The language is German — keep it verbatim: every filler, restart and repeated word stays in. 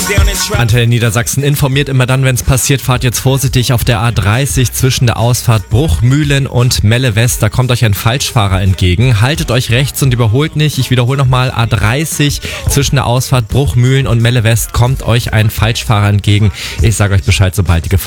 Antenne Niedersachsen informiert immer dann, wenn es passiert. Fahrt jetzt vorsichtig auf der A dreißig zwischen der Ausfahrt Bruchmühlen und Melle West. Da kommt euch ein Falschfahrer entgegen. Haltet euch rechts und überholt nicht. Ich wiederhole nochmal, A dreißig zwischen der Ausfahrt Bruchmühlen und Melle West kommt euch ein Falschfahrer entgegen. Ich sage euch Bescheid, sobald die Gefahr